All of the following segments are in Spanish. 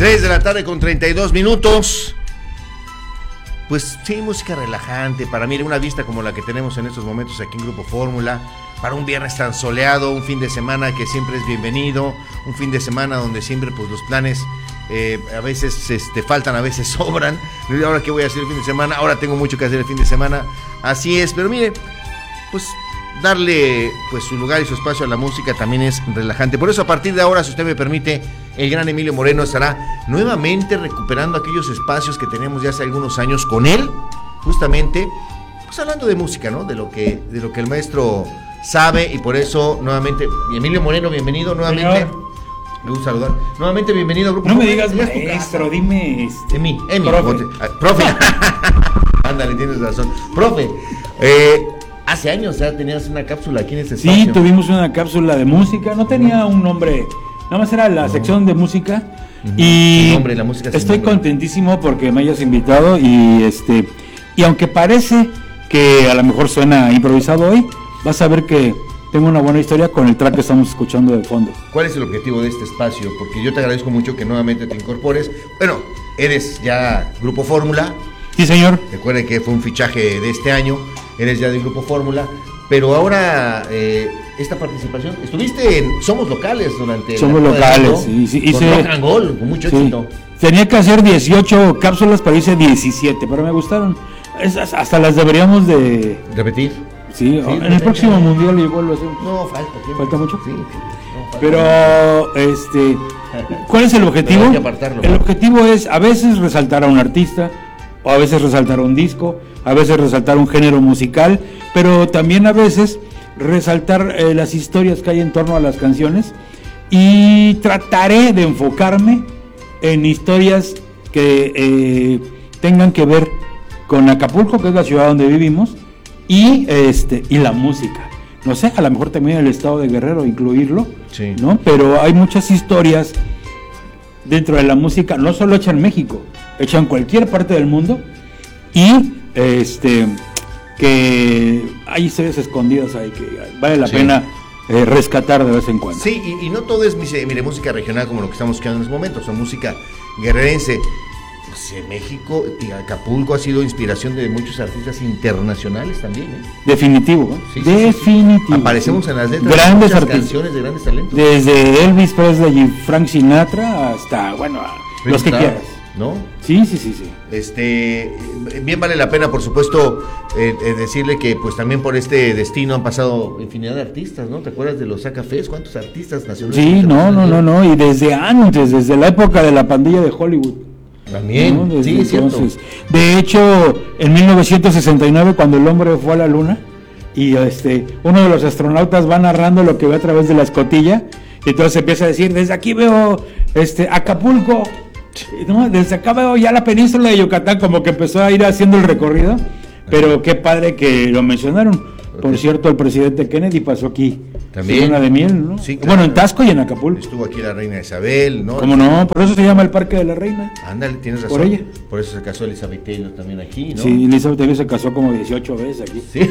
3 de la tarde con 32 minutos. Pues sí, música relajante. Para mí, una vista como la que tenemos en estos momentos aquí en Grupo Fórmula. Para un viernes tan soleado, un fin de semana que siempre es bienvenido. Un fin de semana donde siempre pues los planes a veces faltan, a veces sobran. Ahora, ¿qué voy a hacer el fin de semana? Ahora tengo mucho que hacer el fin de semana. Así es, pero mire, pues darle pues su lugar y su espacio a la música también es relajante. Por eso, a partir de ahora, si usted me permite, el gran Emilio Moreno estará nuevamente recuperando aquellos espacios que teníamos ya hace algunos años con él, justamente pues hablando de música, ¿no? De lo que el maestro sabe. Y por eso nuevamente, Emilio Moreno, bienvenido nuevamente. Señor. Me gusta saludar. Nuevamente bienvenido al Grupo. No me digas maestro, dime Emi, profe. Ándale, tienes razón. Profe, hace años ya tenías una cápsula aquí en este espacio. Sí, tuvimos una cápsula de música, no tenía un nombre, nada más era la sección de música. Y nombre, la música estoy contentísimo porque me hayas invitado y aunque parece que a lo mejor suena improvisado hoy, vas a ver que tengo una buena historia con el track que estamos escuchando de fondo. ¿Cuál es el objetivo de este espacio? Porque yo te agradezco mucho que nuevamente te incorpores. Bueno, eres ya Grupo Fórmula. Sí, señor. Recuerden que fue un fichaje de este año. Eres ya de Grupo Fórmula. Pero ahora, esta participación, estuviste en Somos Locales durante... Somos Locales, sí. Con Rock and Roll, con mucho éxito. Tenía que hacer 18 cápsulas, pero hice 17, pero me gustaron. Hasta las deberíamos de... ¿Repetir? Sí, en el próximo mundial igual lo hacemos. No, falta. ¿Falta mucho? Sí. Pero, ¿cuál es el objetivo? Hay que apartarlo. El objetivo es a veces resaltar a un artista, o a veces resaltar un disco, a veces resaltar un género musical, pero también a veces resaltar las historias que hay en torno a las canciones, y trataré de enfocarme en historias que tengan que ver con Acapulco, que es la ciudad donde vivimos, y la música. No sé, a lo mejor también el estado de Guerrero incluirlo, sí, ¿no? Pero hay muchas historias dentro de la música, no solo hecha en México, hecha en cualquier parte del mundo, y que hay historias escondidas ahí que vale la pena rescatar de vez en cuando. Sí, y no todo es mire, música regional como lo que estamos escuchando en estos momentos, o música guerrerense. Pues México y Acapulco ha sido inspiración de muchos artistas internacionales también, ¿eh? Definitivo, ¿eh? Sí, definitivo. Aparecemos en las letras grandes de muchas artistas, canciones de grandes talentos. Desde Elvis Presley y Frank Sinatra hasta, los que quieras, ¿no? Sí. Bien vale la pena, por supuesto, decirle que pues también por este destino han pasado infinidad de artistas, ¿no? ¿Te acuerdas de los Zacafés? ¿Cuántos artistas nacionales? Sí, no, y desde antes, desde la época de la pandilla de Hollywood. También, ¿no? sí, es cierto. De hecho, en 1969, cuando el hombre fue a la luna, y uno de los astronautas va narrando lo que ve a través de la escotilla, y entonces empieza a decir, desde aquí veo Acapulco, ¿no? Desde acá veo ya la península de Yucatán, como que empezó a ir haciendo el recorrido, pero qué padre que lo mencionaron. Por cierto, el presidente Kennedy pasó aquí también, luna de miel, ¿no? Sí, claro. Bueno, en Tasco y en Acapulco. Estuvo aquí la reina Isabel, ¿no? ¿Cómo no? Por eso se llama el Parque de la Reina. Ándale, tienes razón. Por ella. Por eso se casó Elizabeth Taylor también aquí, ¿no? Sí, Elizabeth Taylor se casó como 18 veces aquí. Sí.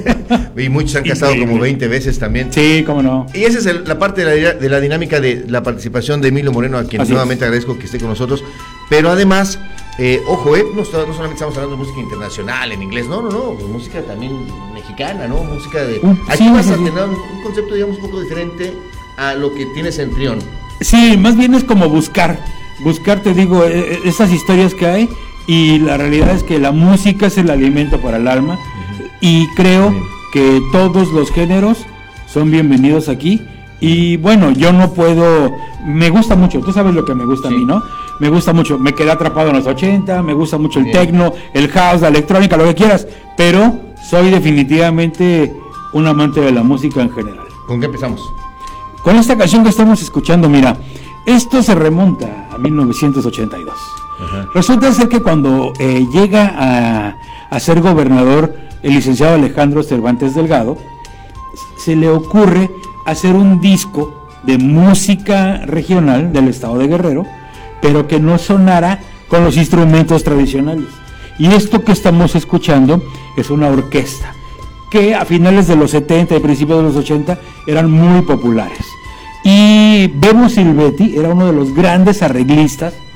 Y muchos se han casado como 20 veces también. Sí, cómo no. Y esa es la parte de la dinámica de la participación de Emilio Moreno, a quien nuevamente agradezco que esté con nosotros. Pero además, ojo, no solamente estamos hablando de música internacional en inglés, no, pues música también mexicana, ¿no? Música de... Aquí vas a tener un concepto, digamos, un poco diferente a lo que tienes en Trión. Sí, más bien es como buscar, te digo, esas historias que hay, y la realidad es que la música es el alimento para el alma, y creo que todos los géneros son bienvenidos aquí. Y bueno, yo no puedo, me gusta mucho, tú sabes lo que me gusta a mí, ¿no? Me gusta mucho, me quedé atrapado en los 80, me gusta mucho el techno, el house, la electrónica, lo que quieras, pero soy definitivamente un amante de la música en general. ¿Con qué empezamos? Con esta canción que estamos escuchando, mira, esto se remonta a 1982. Ajá. Resulta ser que cuando llega a ser gobernador el licenciado Alejandro Cervantes Delgado, se le ocurre hacer un disco de música regional del estado de Guerrero, pero que no sonara con los instrumentos tradicionales. Y esto que estamos escuchando es una orquesta que a finales de los 70 y principios de los 80 eran muy populares. Y Bebo Silvetti era uno de los grandes arreglistas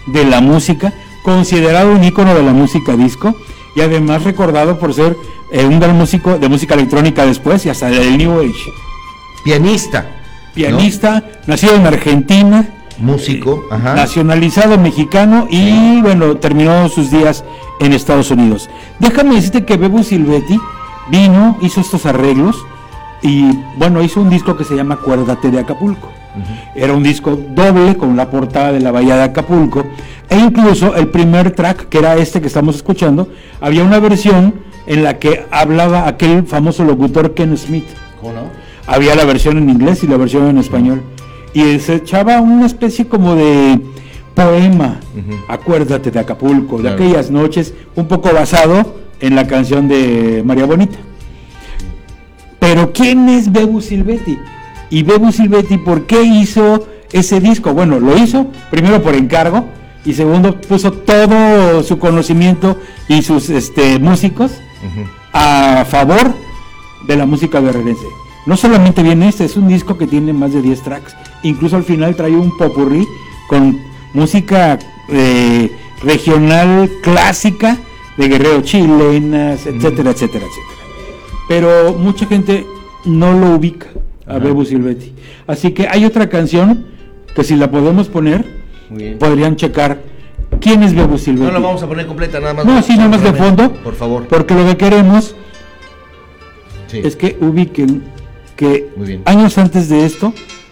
de la música, considerado un ícono de la música disco y además recordado por ser un gran músico de música electrónica después y hasta del New Age. Pianista, nacido en Argentina, músico, nacionalizado mexicano y bueno, terminó sus días en Estados Unidos. Déjame decirte que Bebo Silvetti vino, hizo estos arreglos y bueno, hizo un disco que se llama Acuérdate de Acapulco. Era un disco doble con la portada de la bahía de Acapulco e incluso el primer track, que era este que estamos escuchando, había una versión en la que hablaba aquel famoso locutor Ken Smith. ¿Cómo no? Había la versión en inglés y la versión en español y se echaba una especie como de poema, Acuérdate de Acapulco, de aquellas noches, un poco basado en la canción de María Bonita. Pero ¿quién es Bebo Silvetti? Y Bebo Silvetti, ¿por qué hizo ese disco? Bueno, lo hizo primero por encargo y segundo puso todo su conocimiento y sus músicos a favor de la música guerrerense. No solamente viene es un disco que tiene más de 10 tracks, incluso al final trae un popurrí con música regional clásica de Guerrero, chilenas, etcétera, etcétera, etcétera. Pero mucha gente no lo ubica a Bebo Silvetti. Así que hay otra canción que si la podemos poner, podrían checar quién es Bebo Silvetti. No la vamos a poner completa, nada más. No, sí, nada más de fondo. Por favor. Porque lo que queremos es que ubiquen que años antes de esto,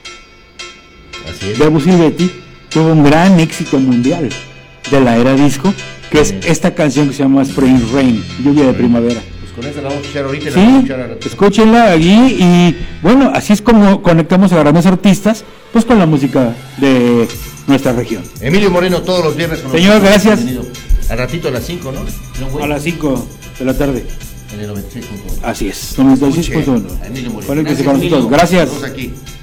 Bebo Silvetti tuvo un gran éxito mundial de la era disco, que es esta canción que se llama Spring Rain, lluvia de primavera. Con esa la vamos a escuchar ahorita. Sí, escúchenla allí y bueno, así es como conectamos a grandes artistas pues con la música de nuestra región. Emilio Moreno todos los viernes con señor, gracias. A ratito a las 5, ¿no? A las 5 de la tarde. En el 96.1. Así es, 96.1. Emilio Moreno. Conéctese con nosotros. Gracias. Estamos aquí.